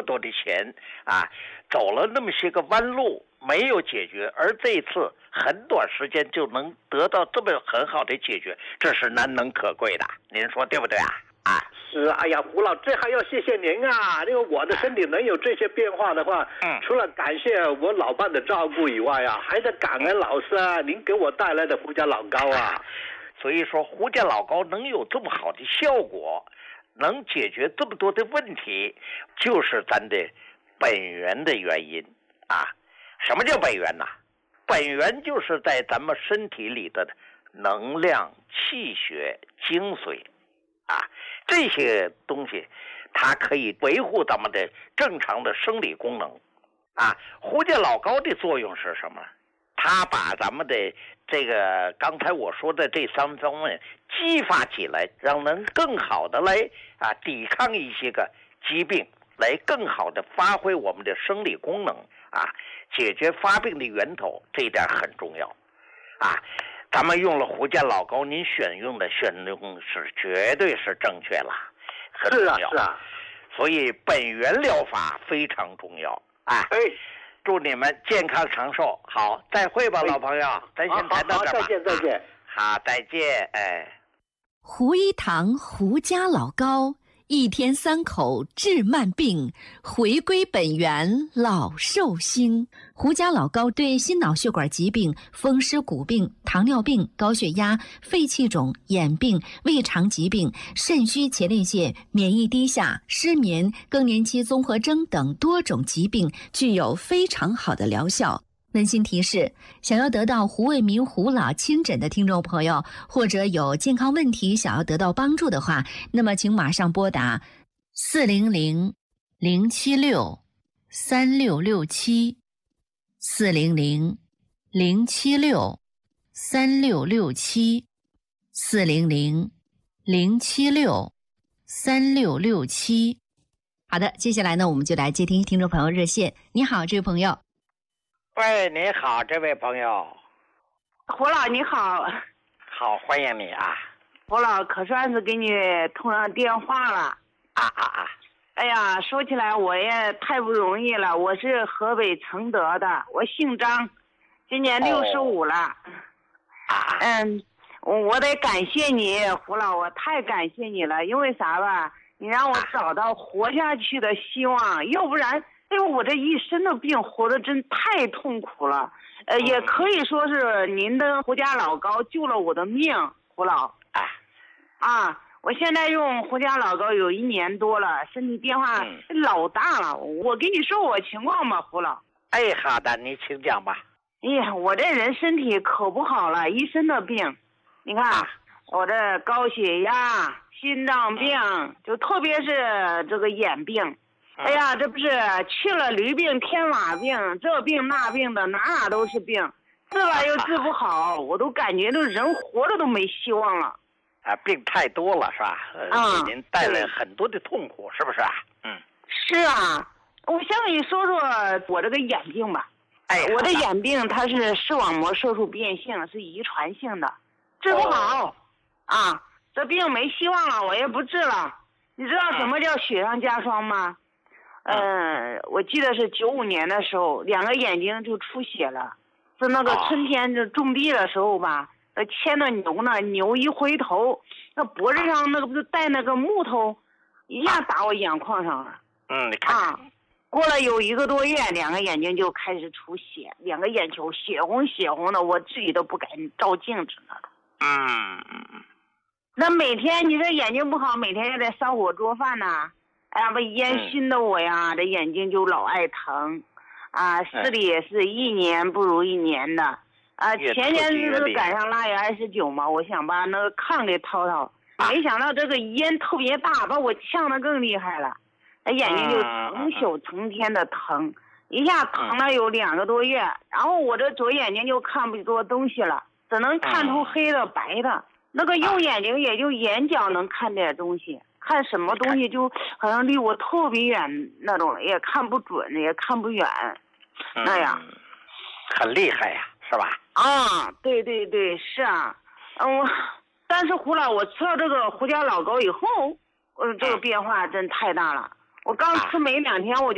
多的钱啊，走了那么些个弯路没有解决，而这一次很短时间就能得到这么很好的解决，这是难能可贵的，您说对不对啊？ 是，哎呀，胡老，这还要谢谢您啊！因为我的身体能有这些变化的话，除了感谢我老伴的照顾以外啊，还得感恩老师啊，您给我带来的胡家老膏啊。 所以说，胡家老膏能有这么好的效果，能解决这么多的问题，就是咱的本源的原因啊。什么叫本源呢？本源就是在咱们身体里的能量、气血、精髓啊，这些东西它可以维护咱们的正常的生理功能啊。胡家老膏的作用是什么？它把咱们的这个刚才我说的这3方面激发起来，让能更好的来抵抗一些个疾病，来更好的发挥我们的生理功能啊，解决发病的源头，这一点很重要啊。咱们用了胡家老膏，您选用是绝对是正确了，很重要。 是啊， 所以本源疗法非常重要啊。祝你们健康长寿。好，再会吧，老朋友，咱先谈到这儿吧。 再见。 好，再见。 胡一堂胡家老膏，1天3口治慢病，回归本源老寿星。胡家老膏对心脑血管疾病、风湿骨病、糖尿病、高血压、肺气肿、眼病、胃肠疾病、肾虚前列腺、免疫低下、失眠、更年期综合征等多种疾病具有非常好的疗效。温馨提示：想要得到胡卫民胡老亲诊的听众朋友，或者有健康问题想要得到帮助的话，那么请马上拨打400-076-3667 400-076-3667 400-076-3667。好的，接下来呢，我们就来接听听众朋友热线。你好，这位朋友。 喂，你好，这位朋友。 胡老你好。 好，欢迎你啊。 胡老可算是给你通上电话了。哎呀，说起来我也太不容易了，我是河北承德的，我姓张，今年65了。我得感谢你，胡老，我太感谢你了，因为啥吧？你让我找到活下去的希望，要不然我这一身的病活得真太痛苦了。也可以说是您的胡家老膏救了我的命，胡老。我现在用胡家老膏有1年多了，身体变化老大了。我跟你说我情况吧，胡老。 好的，你请讲吧。 我这人身体可不好了，一身的病。你看，我这高血压、心脏病，就特别是这个眼病。这不是去了驴病、天马病，这病那病的，哪都是病，治了又治不好，我都感觉这人活着都没希望了。 病太多了是吧？给您带来很多的痛苦，是不是啊？ 是啊，我先跟你说说我这个眼病吧。我的眼病它是视网膜色素变性，是遗传性的，治不好。这病没希望了，我也不治了。你知道什么叫雪上加霜吗？我记得是95年的时候，2个眼睛就出血了，是那个春天就种地的时候吧，牵着牛呢，牛一回头，那脖子上那个不是带那个木头，一下打我眼眶上了。 你看。 过了有1个多月，2个眼睛就开始出血，2个眼球血红的，我自己都不敢照镜子了。那每天你这眼睛不好，每天也得烧火做饭呐。不烟熏的我呀，这眼睛就老爱疼。视力也是1年不如1年的。前年是赶上腊月29嘛，我想把那个炕给掏掏，没想到这个烟特别大，把我呛得更厉害了。眼睛就成宿成天的疼，一下疼了有2个多月，然后我这左眼睛就看不多东西了，只能看出黑的白的，那个右眼睛也就眼角能看点东西，看什么东西就好像离我特别远那种，也看不准，也看不远，那样。 很厉害呀，是吧？ 对，是啊。但是胡老，我吃了这个胡家老膏以后，这个变化真太大了。我刚吃没2天我就